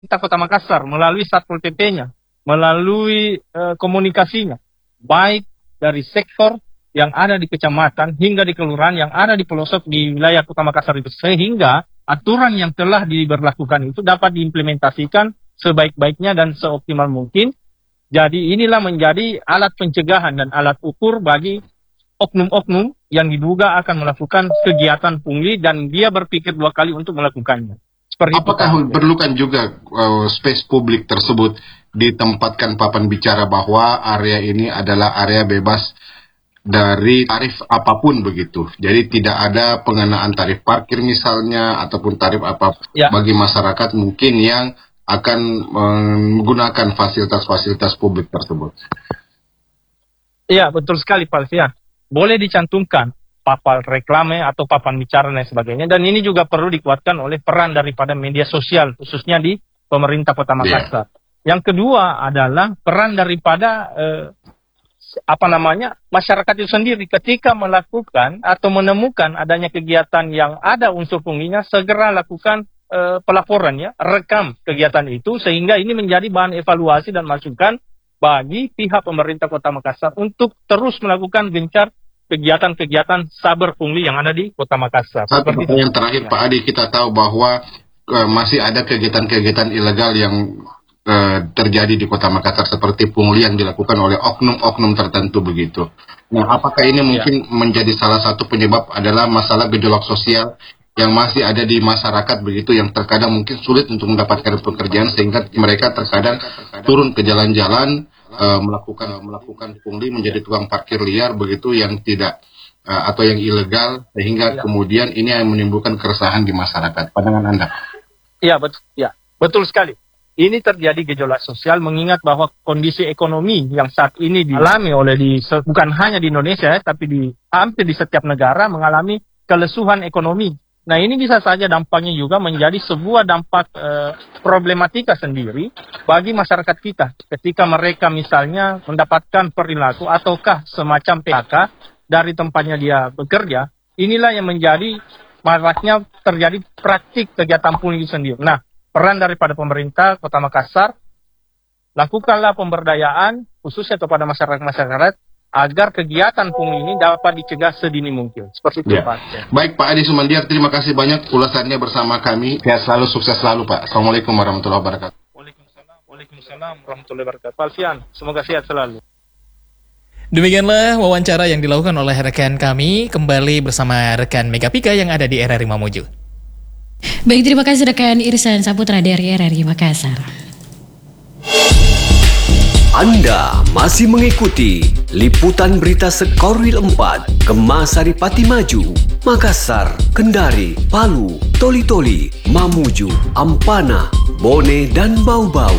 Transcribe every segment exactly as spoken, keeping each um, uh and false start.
pemerintah Kota Makassar melalui Satpol P P-nya, melalui uh, komunikasinya, baik dari sektor yang ada di kecamatan hingga di kelurahan yang ada di pelosok di wilayah Kota Makassar itu, sehingga aturan yang telah diberlakukan itu dapat diimplementasikan sebaik-baiknya dan seoptimal mungkin. Jadi inilah menjadi alat pencegahan dan alat ukur bagi oknum-oknum yang diduga akan melakukan kegiatan pungli dan dia berpikir dua kali untuk melakukannya. Seperti Apakah itu, perlukan juga uh, space publik tersebut ditempatkan papan bicara bahwa area ini adalah area bebas dari tarif apapun begitu. Jadi tidak ada pengenaan tarif parkir misalnya ataupun tarif apa ya, bagi masyarakat mungkin yang akan menggunakan fasilitas-fasilitas publik tersebut. Iya, betul sekali Pak Alfian. Boleh dicantumkan papan reklame atau papan bicara dan sebagainya. Dan ini juga perlu dikuatkan oleh peran daripada media sosial, khususnya di pemerintah Kota Makassar. Yeah. Yang kedua adalah peran daripada eh, apa namanya masyarakat itu sendiri ketika melakukan atau menemukan adanya kegiatan yang ada unsur punglinya, segera lakukan Uh, pelaporan ya, rekam kegiatan itu sehingga ini menjadi bahan evaluasi dan masukan bagi pihak pemerintah Kota Makassar untuk terus melakukan gencar kegiatan-kegiatan saber pungli yang ada di Kota Makassar. Satu yang terakhir Pak Adi, kita tahu bahwa uh, masih ada kegiatan-kegiatan ilegal yang uh, terjadi di Kota Makassar seperti pungli yang dilakukan oleh oknum-oknum tertentu begitu. Nah, apakah ini mungkin ya. menjadi salah satu penyebab adalah masalah gejolak sosial yang masih ada di masyarakat begitu, yang terkadang mungkin sulit untuk mendapatkan pekerjaan sehingga mereka terkadang turun ke jalan-jalan uh, melakukan melakukan pungli, menjadi tukang parkir liar begitu yang tidak uh, atau yang ilegal, sehingga ya. kemudian ini yang menimbulkan keresahan di masyarakat. Pandangan Anda? Iya, betul, ya, betul sekali. Ini terjadi gejolak sosial mengingat bahwa kondisi ekonomi yang saat ini dialami oleh di bukan hanya di Indonesia ya, tapi di hampir di setiap negara mengalami kelesuhan ekonomi. Nah, ini bisa saja dampaknya juga menjadi sebuah dampak e, problematika sendiri bagi masyarakat kita ketika mereka misalnya mendapatkan perilaku ataukah semacam P H K dari tempatnya dia bekerja. Inilah yang menjadi maraknya terjadi praktik kegiatan pungli sendiri. Nah, peran daripada pemerintah Kota Makassar, lakukanlah pemberdayaan khususnya kepada masyarakat-masyarakat agar kegiatan pungli ini dapat dicegah sedini mungkin. Seperti itu, ya. Pak. Ya. Baik, Pak Adi Sumandiar, terima kasih banyak ulasannya bersama kami. Ya, selalu sukses selalu, Pak. Assalamualaikum warahmatullahi wabarakatuh. Waalaikumsalam, Waalaikumsalam warahmatullahi wabarakatuh. Pak Alfian, semoga sehat selalu. Demikianlah wawancara yang dilakukan oleh rekan kami kembali bersama rekan Mega Pika yang ada di R R I Mamuju. Baik, terima kasih rekan Irsan Saputra dari R R I Makassar. Anda masih mengikuti liputan berita Sekorwil empat, Kemasari Pati Maju, Makassar, Kendari, Palu, Toli-Toli, Mamuju, Ampana, Bone, dan Bau-Bau.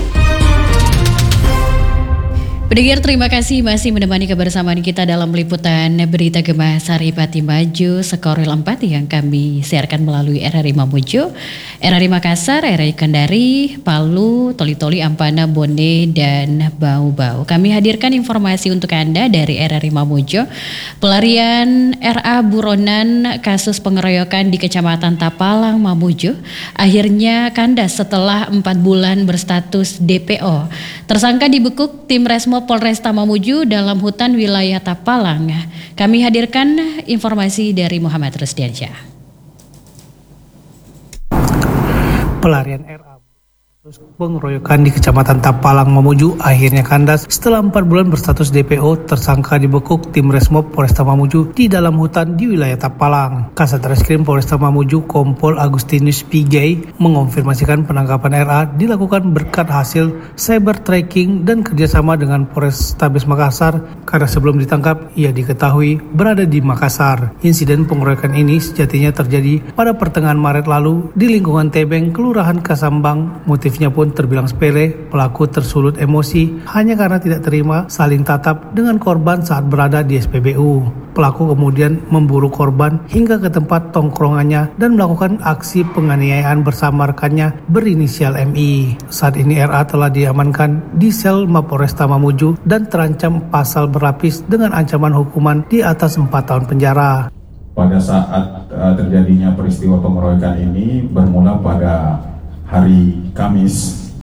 Pendengar, terima kasih masih menemani kebersamaan kita dalam liputan berita Kemasari Pati Maju Sekorwil empat yang kami siarkan melalui R R I Mamuju, R R I Makassar, R R I Kendari, Palu, Toli-Toli, Ampana, Bone, dan Bau-Bau. Kami hadirkan informasi untuk Anda dari R R I Mamuju. Pelarian R A buronan kasus pengeroyokan di Kecamatan Tapalang, Mamuju akhirnya kandas setelah empat bulan berstatus D P O. Tersangka dibekuk tim Resmo Polresta Mamuju dalam hutan wilayah Tapalang. Kami hadirkan informasi dari Muhammad Rusdiansyah. Pelarian R A pengeroyokan di Kecamatan Tapalang Mamuju akhirnya kandas setelah empat bulan berstatus D P O. Tersangka dibekuk tim Resmob Polresta Mamuju di dalam hutan di wilayah Tapalang. Kasat Reskrim Polresta Mamuju Kompol Agustinus Pigay mengonfirmasikan penangkapan R A dilakukan berkat hasil cyber tracking dan kerjasama dengan Polrestabes Makassar, karena sebelum ditangkap ia diketahui berada di Makassar. Insiden pengeroyokan ini sejatinya terjadi pada pertengahan Maret lalu di lingkungan Tebeng, Kelurahan Kasambang. Motif Motifnya pun terbilang sepele, pelaku tersulut emosi hanya karena tidak terima saling tatap dengan korban saat berada di S P B U. Pelaku kemudian memburu korban hingga ke tempat tongkrongannya dan melakukan aksi penganiayaan bersama rekannya berinisial M I. Saat ini R A telah diamankan di sel Mapolresta Mamuju dan terancam pasal berlapis dengan ancaman hukuman di atas empat tahun penjara. Pada saat uh, terjadinya peristiwa pengeroyokan ini bermula pada hari Kamis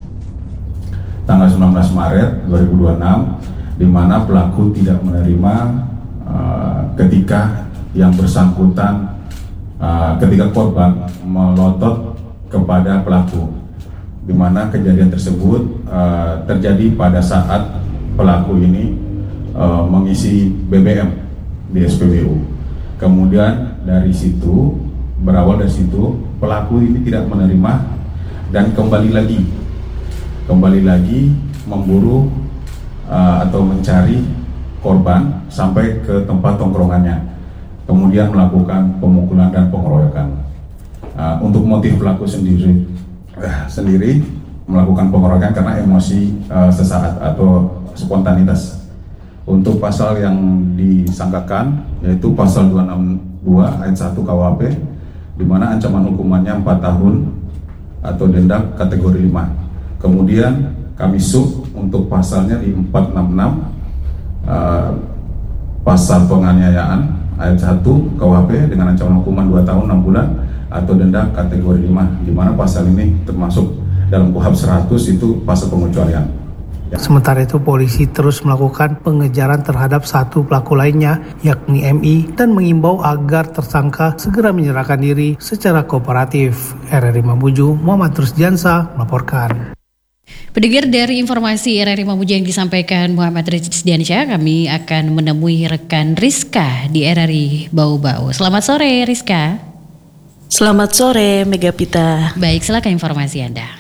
tanggal sembilan belas Maret dua ribu dua puluh enam, di mana pelaku tidak menerima uh, ketika yang bersangkutan uh, ketika korban melotot kepada pelaku, di mana kejadian tersebut uh, terjadi pada saat pelaku ini uh, mengisi B B M di S P B U. Kemudian dari situ, berawal dari situ, pelaku ini tidak menerima dan kembali lagi kembali lagi memburu uh, atau mencari korban sampai ke tempat tongkrongannya, kemudian melakukan pemukulan dan pengeroyokan. Uh, untuk motif pelaku sendiri uh, sendiri melakukan pengeroyokan karena emosi uh, sesaat atau spontanitas. Untuk pasal yang disangkakan yaitu pasal dua enam dua ayat satu K U H P, di mana ancaman hukumannya empat tahun atau denda kategori lima. Kemudian kami sub untuk pasalnya di empat enam enam uh, pasal penganiayaan ayat satu K U H P dengan ancaman hukuman dua tahun enam bulan atau denda kategori lima, di mana pasal ini termasuk dalam K U H P seratus itu pasal pengecualian. Sementara itu polisi terus melakukan pengejaran terhadap satu pelaku lainnya yakni M I dan mengimbau agar tersangka segera menyerahkan diri secara kooperatif. R R I Mamuju, Muhammad Rusdiansa melaporkan. Pendengar, dari informasi R R I Mamuju yang disampaikan Muhammad Rusdiansyah, kami akan menemui rekan Rizka di R R I Bau-Bau. Selamat sore Rizka. Selamat sore Megapita. Baik, silakan informasi Anda.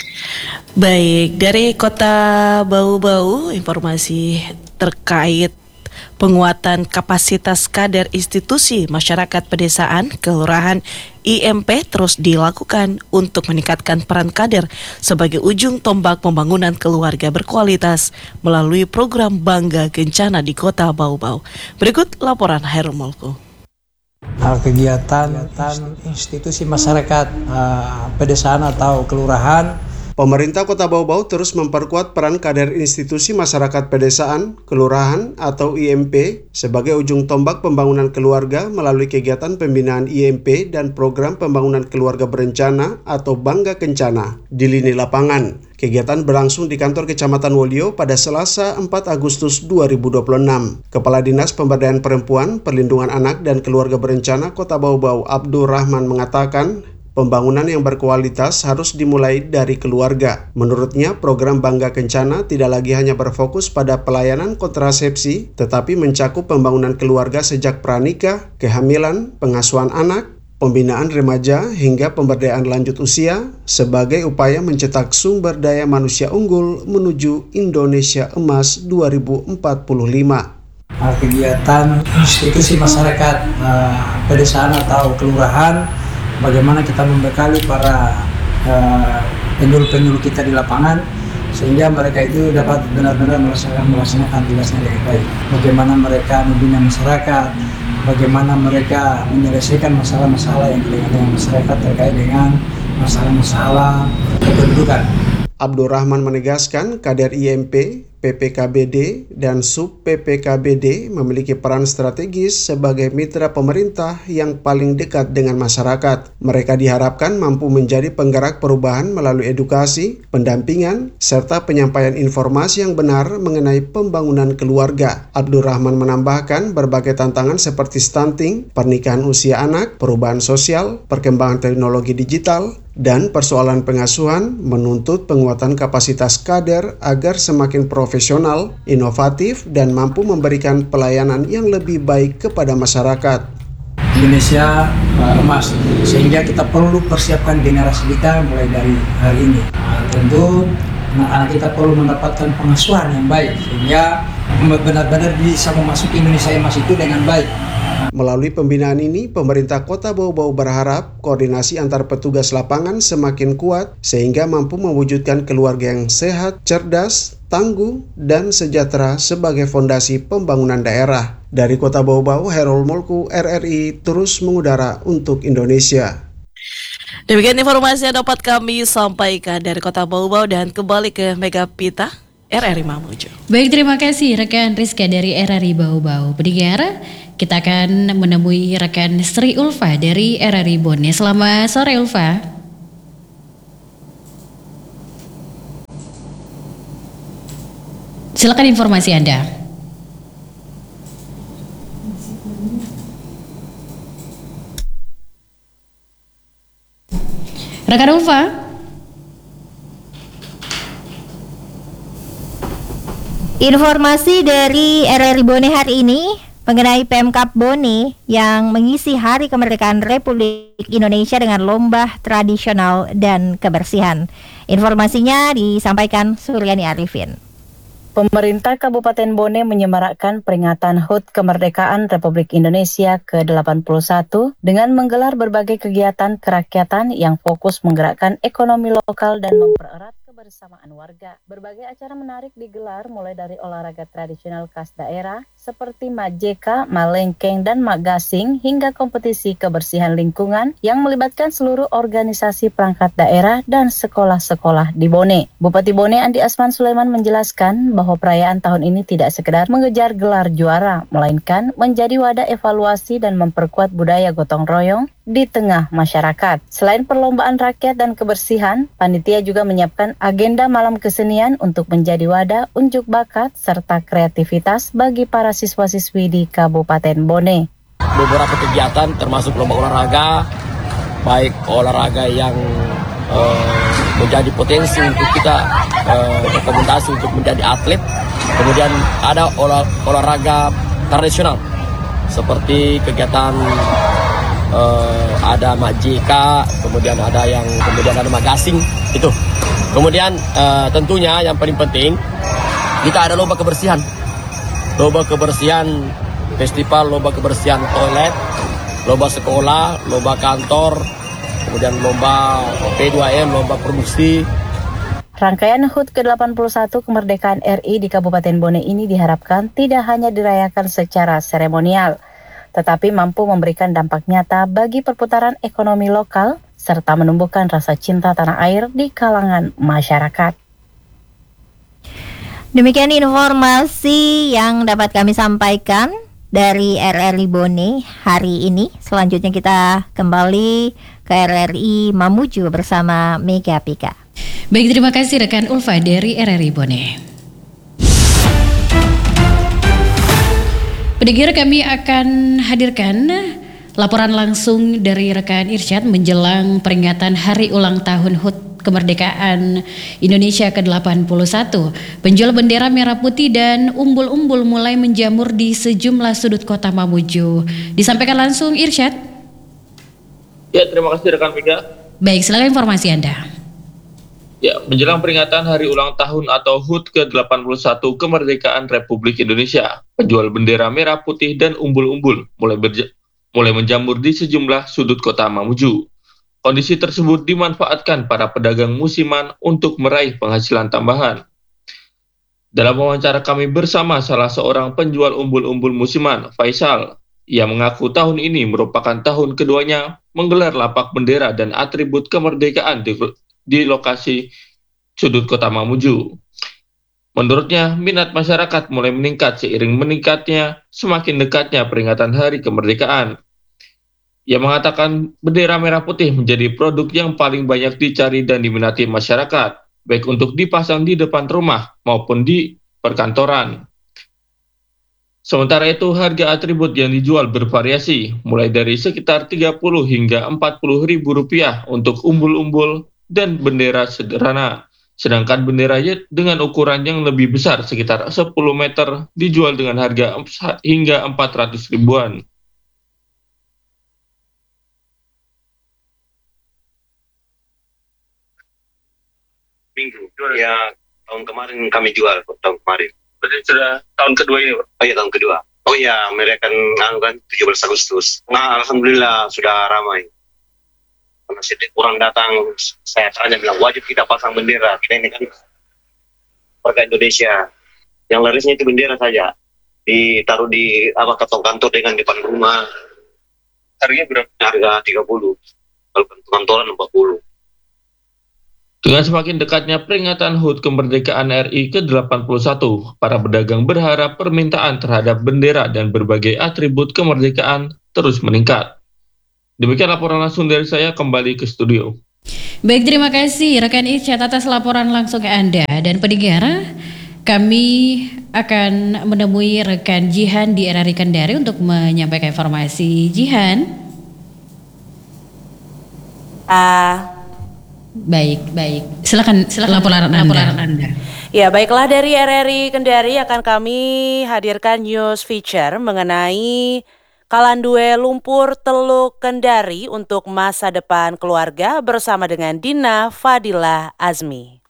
Baik, dari Kota Bau-Bau, informasi terkait penguatan kapasitas kader institusi masyarakat pedesaan, kelurahan, I M P terus dilakukan untuk meningkatkan peran kader sebagai ujung tombak pembangunan keluarga berkualitas melalui program Bangga Kencana di Kota Bau-Bau. Berikut laporan Hairul Mulku. Hal kegiatan institusi masyarakat uh, pedesaan atau kelurahan. Pemerintah Kota Bau-Bau terus memperkuat peran kader institusi masyarakat pedesaan, kelurahan atau I M P sebagai ujung tombak pembangunan keluarga melalui kegiatan pembinaan I M P dan program pembangunan keluarga berencana atau Bangga Kencana di lini lapangan. Kegiatan berlangsung di kantor Kecamatan Wolio pada Selasa empat Agustus dua ribu dua puluh enam. Kepala Dinas Pemberdayaan Perempuan, Perlindungan Anak dan Keluarga Berencana Kota Bau-Bau Abdur Rahman mengatakan, pembangunan yang berkualitas harus dimulai dari keluarga. Menurutnya, program Bangga Kencana tidak lagi hanya berfokus pada pelayanan kontrasepsi, tetapi mencakup pembangunan keluarga sejak pranikah, kehamilan, pengasuhan anak, pembinaan remaja, hingga pemberdayaan lanjut usia sebagai upaya mencetak sumber daya manusia unggul menuju Indonesia Emas dua ribu empat puluh lima. Hal kegiatan institusi masyarakat uh, pedesaan atau kelurahan, bagaimana kita membekali para uh, penyuluh-penyuluh kita di lapangan sehingga mereka itu dapat benar-benar melaksanakan, melaksanakan tugasnya dengan baik. Bagaimana mereka membina masyarakat, bagaimana mereka menyelesaikan masalah-masalah yang terkait dengan masyarakat terkait dengan masalah-masalah kependudukan. Abdur Rahman menegaskan kader I M P, P P K B D, dan Sub P P K B D memiliki peran strategis sebagai mitra pemerintah yang paling dekat dengan masyarakat. Mereka diharapkan mampu menjadi penggerak perubahan melalui edukasi, pendampingan, serta penyampaian informasi yang benar mengenai pembangunan keluarga. Abdur Rahman menambahkan berbagai tantangan seperti stunting, pernikahan usia anak, perubahan sosial, perkembangan teknologi digital, dan persoalan pengasuhan menuntut penguatan kapasitas kader agar semakin profesional, inovatif, dan mampu memberikan pelayanan yang lebih baik kepada masyarakat. Indonesia uh, emas, sehingga kita perlu persiapkan generasi kita mulai dari hari ini. Nah, tentu anak-anak kita perlu mendapatkan pengasuhan yang baik sehingga benar-benar bisa memasuki Indonesia emas itu dengan baik. Melalui pembinaan ini, pemerintah Kota Bau-Bau berharap koordinasi antar petugas lapangan semakin kuat sehingga mampu mewujudkan keluarga yang sehat, cerdas, tangguh, dan sejahtera sebagai fondasi pembangunan daerah. Dari Kota Bau-Bau, Hairul Mulku, R R I terus mengudara untuk Indonesia. Demikian informasi yang dapat kami sampaikan dari Kota Bau-Bau, dan kembali ke Megapita R R I Mamuju. Baik, terima kasih rekan Rizka dari R R I Bau-Bau. Pendengar, kita akan menemui rekan Sri Ulfa dari R R I Bone. Selamat sore Ulfa. silakan informasi Anda. Rekan Ulfa. Informasi dari R R I Bone hari ini mengenai Pemkab Bone yang mengisi Hari Kemerdekaan Republik Indonesia dengan lomba tradisional dan kebersihan. Informasinya disampaikan Suryani Arifin. Pemerintah Kabupaten Bone menyemarakkan peringatan H U T Kemerdekaan Republik Indonesia ke delapan puluh satu dengan menggelar berbagai kegiatan kerakyatan yang fokus menggerakkan ekonomi lokal dan mempererat kebersamaan warga. Berbagai acara menarik digelar mulai dari olahraga tradisional khas daerah seperti Majeka, Malengkeng, dan Magasing hingga kompetisi kebersihan lingkungan yang melibatkan seluruh organisasi perangkat daerah dan sekolah-sekolah di Bone. Bupati Bone Andi Asman Sulaiman menjelaskan bahwa perayaan tahun ini tidak sekedar mengejar gelar juara, melainkan menjadi wadah evaluasi dan memperkuat budaya gotong royong di tengah masyarakat. Selain perlombaan rakyat dan kebersihan, panitia juga menyiapkan agenda malam kesenian untuk menjadi wadah unjuk bakat serta kreativitas bagi para siswa-siswi di Kabupaten Bone. Beberapa kegiatan termasuk lomba olahraga, baik olahraga yang uh, menjadi potensi untuk kita uh, berkompetisi untuk menjadi atlet, kemudian ada olah, olahraga tradisional seperti kegiatan uh, ada Majeka, kemudian ada yang kemudian ada Magasing itu. Kemudian uh, tentunya yang paling penting kita ada lomba kebersihan. Lomba kebersihan festival, lomba kebersihan toilet, lomba sekolah, lomba kantor, kemudian lomba P dua M, lomba produksi. Rangkaian H U T ke delapan puluh satu Kemerdekaan R I di Kabupaten Bone ini diharapkan tidak hanya dirayakan secara seremonial, tetapi mampu memberikan dampak nyata bagi perputaran ekonomi lokal serta menumbuhkan rasa cinta tanah air di kalangan masyarakat. Demikian informasi yang dapat kami sampaikan dari R R I Bone hari ini. Selanjutnya kita kembali ke R R I Mamuju bersama Mega Pika. Baik, terima kasih rekan Ulfa dari R R I Bone. Pendengar, kami akan hadirkan laporan langsung dari rekan Irsyad menjelang peringatan Hari Ulang Tahun H U T Kemerdekaan Indonesia ke delapan puluh satu. Penjual bendera merah putih dan umbul-umbul mulai menjamur di sejumlah sudut kota Mamuju. Disampaikan langsung Irsyad. Ya, terima kasih rekan Mega. Baik, silakan informasi Anda. Ya, menjelang peringatan Hari Ulang Tahun atau H U T ke delapan puluh satu Kemerdekaan Republik Indonesia, penjual bendera merah putih dan umbul-umbul mulai berja- mulai menjamur di sejumlah sudut kota Mamuju. Kondisi tersebut dimanfaatkan para pedagang musiman untuk meraih penghasilan tambahan. Dalam wawancara kami bersama salah seorang penjual umbul-umbul musiman, Faisal, ia mengaku tahun ini merupakan tahun keduanya menggelar lapak bendera dan atribut kemerdekaan di, di lokasi sudut kota Mamuju. Menurutnya, minat masyarakat mulai meningkat seiring meningkatnya semakin dekatnya peringatan Hari Kemerdekaan. Ia mengatakan bendera merah putih menjadi produk yang paling banyak dicari dan diminati masyarakat, baik untuk dipasang di depan rumah maupun di perkantoran. Sementara itu, harga atribut yang dijual bervariasi, mulai dari sekitar tiga puluh hingga empat puluh ribu rupiah untuk umbul-umbul dan bendera sederhana. Sedangkan bendera dengan ukuran yang lebih besar sekitar sepuluh meter dijual dengan harga hingga empat ratus ribuan. Minggu, ya tahun kemarin kami jual, tahun kemarin. Berarti sudah tahun kedua ini, Pak? Oh iya, tahun kedua. Oh iya, merayakan kan tujuh belas Agustus. Nah, alhamdulillah sudah ramai. Karena sedikit kurang datang, saya tanya bilang wajib kita pasang bendera. Kita ini kan warga Indonesia. Yang larisnya itu bendera saja. Ditaruh di apa kantor-kantor dengan depan rumah. Harganya berapa? Harga tiga puluh. Kalau kantoran empat puluh. Dengan semakin dekatnya peringatan H U T Kemerdekaan R I ke delapan puluh satu, para pedagang berharap permintaan terhadap bendera dan berbagai atribut kemerdekaan terus meningkat. Demikian laporan langsung dari saya, kembali ke studio. Baik, terima kasih rekan Irsyad atas laporan langsung ke Anda. Dan pendengar, Kami akan menemui rekan Jihan di R R I Kendari untuk menyampaikan informasi. Jihan. Ah, baik, baik. Silakan, silakan laporan Anda. Laporan Anda. Ya, baiklah, dari R R I Kendari akan kami hadirkan news feature mengenai Kalandue Lumpur Teluk Kendari untuk masa depan keluarga bersama dengan Dina Fadila Azmi.